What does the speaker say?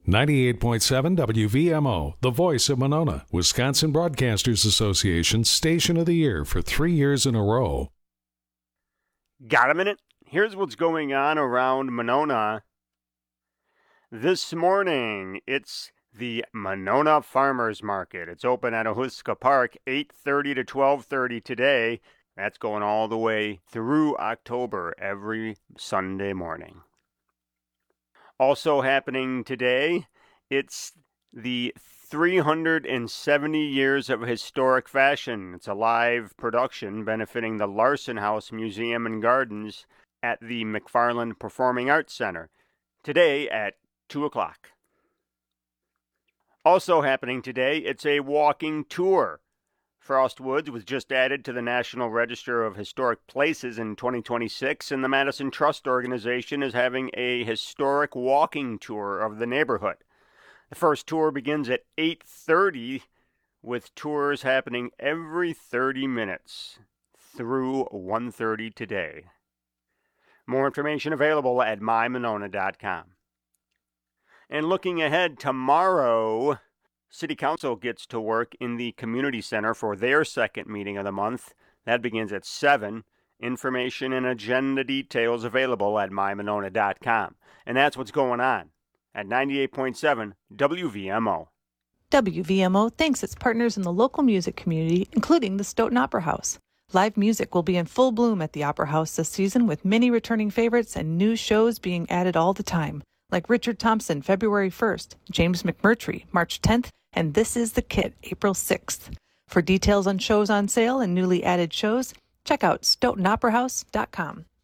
98.7 WVMO, the voice of Monona, Wisconsin Broadcasters Association Station of the Year for 3 years in a row. Got a minute? Here's what's going on around Monona. This morning, it's the Monona Farmers Market. It's open at Ahuska Park, 8:30 to 12:30 today. That's going all the way through October, every Sunday morning. Also happening today, it's the 370 Years of Historic Fashion. It's a live production benefiting the Larson House Museum and Gardens at the McFarland Performing Arts Center, today at 2 o'clock. Also happening today, it's a walking tour. Frost Woods was just added to the National Register of Historic Places in 2026, and the Madison Trust Organization is having a historic walking tour of the neighborhood. The first tour begins at 8:30, with tours happening every 30 minutes through 1:30 today. More information available at mymonona.com. And looking ahead, tomorrow, City Council gets to work in the Community Center for their second meeting of the month. That begins at 7. Information and agenda details available at mymonona.com. And that's what's going on at 98.7 WVMO. WVMO thanks its partners in the local music community, including the Stoughton Opera House. Live music will be in full bloom at the Opera House this season, with many returning favorites and new shows being added all the time, like Richard Thompson, February 1st, James McMurtry, March 10th, and This Is the Kit, April 6th. For details on shows on sale and newly added shows, check out StoughtonOperaHouse.com.